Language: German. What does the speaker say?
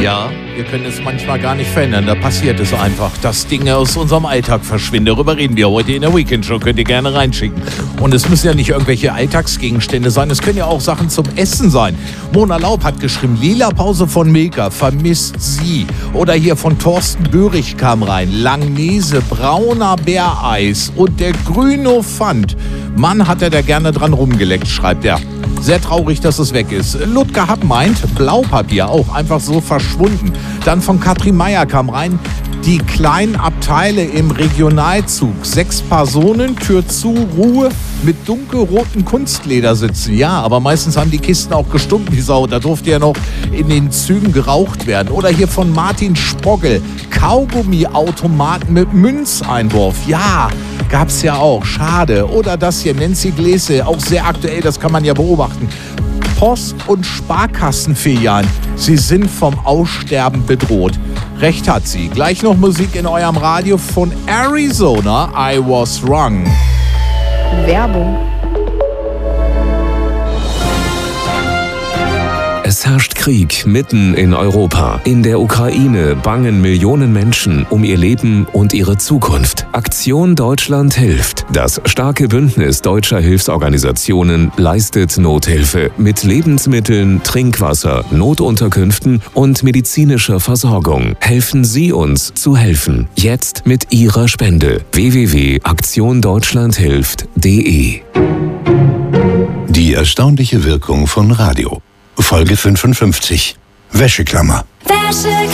Ja, wir können es manchmal gar nicht verändern. Da passiert es einfach, dass Dinge aus unserem Alltag verschwinden. Darüber reden wir heute in der Weekend Show. Könnt ihr gerne reinschicken. Und es müssen ja nicht irgendwelche Alltagsgegenstände sein. Es können ja auch Sachen zum Essen sein. Mona Laub hat geschrieben, Lila Pause von Milka, vermisst sie. Oder hier von Thorsten Böhrig kam rein. Langnese, brauner Bäreis und der Grünofant. Mann, hat er da gerne dran rumgeleckt, schreibt er. Sehr traurig, dass es weg ist. Ludger Happ meint, Blaupapier auch einfach so verschwunden. Dann von Katrin Meyer kam rein, die kleinen Abteile im Regionalzug. 6 Personen, Tür zu, Ruhe, mit dunkelroten Kunstledersitzen. Ja, aber meistens haben die Kisten auch gestunken, die Sau. Da durfte ja noch in den Zügen geraucht werden. Oder hier von Martin Spogel, Kaugummiautomaten mit Münzeinwurf. Ja, gab's ja auch. Schade. Oder das hier, Nancy Gläse, auch sehr aktuell, das kann man ja beobachten. Post- und Sparkassenfilialen, sie sind vom Aussterben bedroht. Recht hat sie. Gleich noch Musik in eurem Radio von Arizona, I Was Wrong. Werbung. Es herrscht Krieg mitten in Europa. In der Ukraine bangen Millionen Menschen um ihr Leben und ihre Zukunft. Aktion Deutschland hilft. Das starke Bündnis deutscher Hilfsorganisationen leistet Nothilfe mit Lebensmitteln, Trinkwasser, Notunterkünften und medizinischer Versorgung. Helfen Sie uns zu helfen. Jetzt mit Ihrer Spende. www.aktiondeutschlandhilft.de. Die erstaunliche Wirkung von Radio. Folge 55. Wäscheklammer. Wäscheklammer.